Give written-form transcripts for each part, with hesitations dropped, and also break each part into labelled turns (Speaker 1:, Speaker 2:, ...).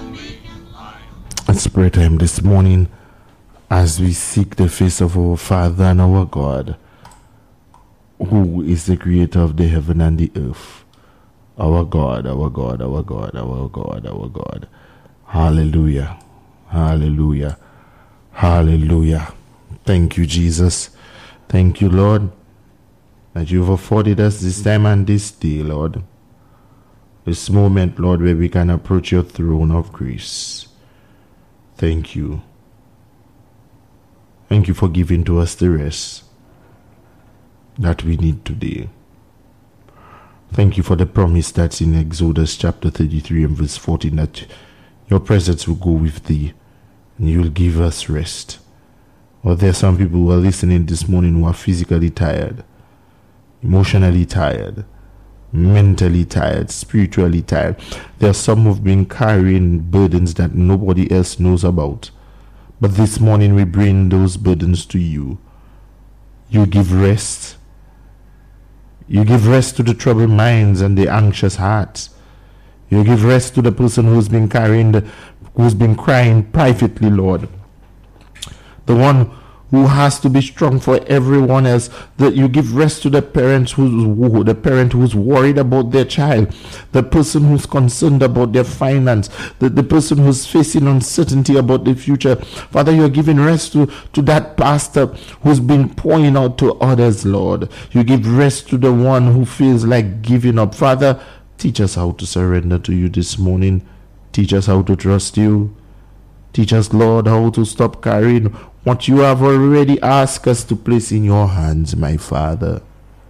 Speaker 1: Let's pray to him this morning as we seek the face of our Father and our God, who is the creator of the heaven and the earth. Our God, our God, our God, our God, our God. Hallelujah. Hallelujah. Hallelujah. Thank you, Jesus. Thank you, Lord, that you've afforded us this time and this day, Lord. This moment, Lord, where we can approach your throne of grace. Thank you. Thank you for giving to us the rest that we need today. Thank you for the promise that's in Exodus chapter 33 and verse 14, that your presence will go with thee and you will give us rest. Or there are some people who are listening this morning who are physically tired, emotionally tired, mentally tired, spiritually tired. There are some who've been carrying burdens that nobody else knows about. But this morning we bring those burdens to you. You give rest. You give rest to the troubled minds and the anxious hearts. You give rest to the person who's been crying privately, Lord. The one who has to be strong for everyone else. That you give rest to the parent who's worried about their child, the person who's concerned about their finance, the person who's facing uncertainty about the future. Father, you're giving rest to that pastor who's been pouring out to others, Lord. You give rest to the one who feels like giving up. Father, teach us how to surrender to you this morning. Teach us how to trust you. Teach us, Lord, how to stop carrying what you have already asked us to place in your hands, my Father.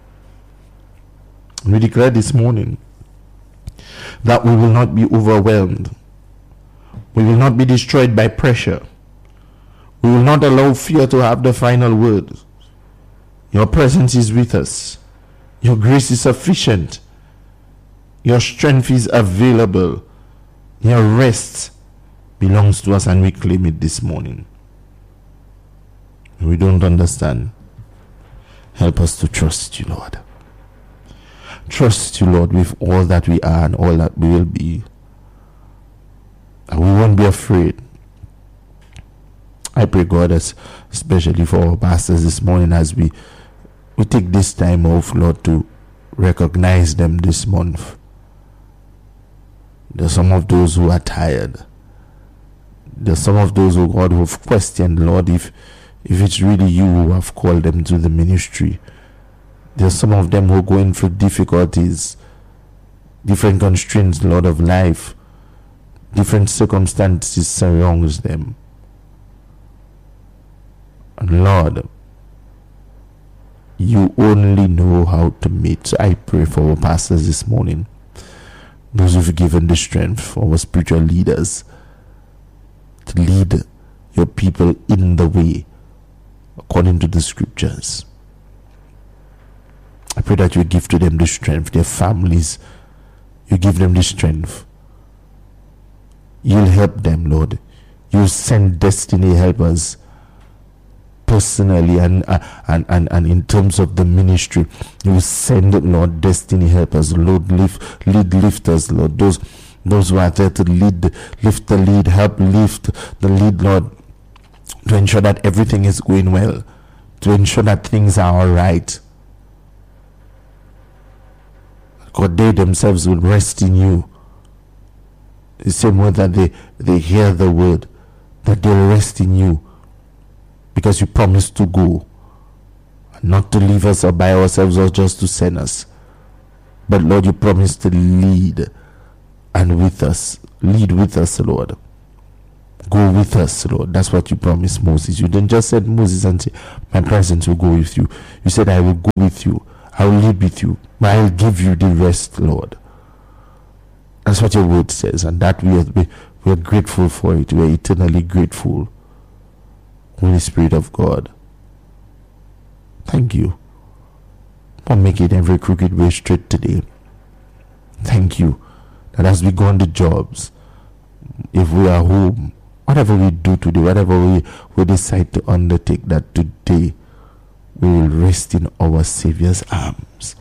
Speaker 1: We declare this morning that we will not be overwhelmed. We will not be destroyed by pressure. We will not allow fear to have the final word. Your presence is with us. Your grace is sufficient. Your strength is available. Your rest belongs to us, and we claim it this morning. We don't understand. Help us to trust you, Lord. Trust you, Lord, with all that we are and all that we will be. And we won't be afraid. I pray, God, especially for our pastors this morning, as we take this time off, Lord, to recognize them this month. There are some of those who are tired. There are some of those, oh God, who have questioned, Lord, if it's really you who have called them to the ministry. There are some of them who are going through difficulties, different constraints, Lord, of life. Different circumstances surrounds them. And Lord, you only know how to meet. So I pray for our pastors this morning, those who've given the strength, for our spiritual leaders, to lead your people in the way according to the scriptures. I pray that you give to them the strength, their families, you give them the strength. You'll help them, Lord. You send destiny helpers personally and in terms of the ministry. You send, Lord, destiny helpers, Lord, lead lifters, Lord, those who are there to lift the lead, help lift the lead, Lord, to ensure that everything is going well, to ensure that things are all right. God, they themselves will rest in you. The same way that they hear the word, that they'll rest in you, because you promised to go, not to leave us or by ourselves or just to send us. But Lord, you promised to lead and with us. Lead with us, Lord. Go with us, Lord. That's what you promised Moses. You didn't just say Moses and say, my presence will go with you. You said, I will go with you. I will lead with you. But I will give you the rest, Lord. That's what your word says. And that we are grateful for it. We are eternally grateful. Holy Spirit of God, thank you for making every crooked way straight today. Thank you that as we go on the jobs, if we are home, whatever we do today, whatever we decide to undertake, that today we will rest in our Savior's arms,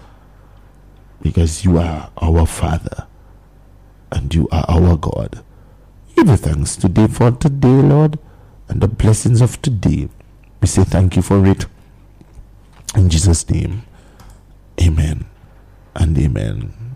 Speaker 1: because you are our Father and you are our God. give you thanks today for today, Lord, and the blessings of today. We say thank you for it. In Jesus' name, amen and amen.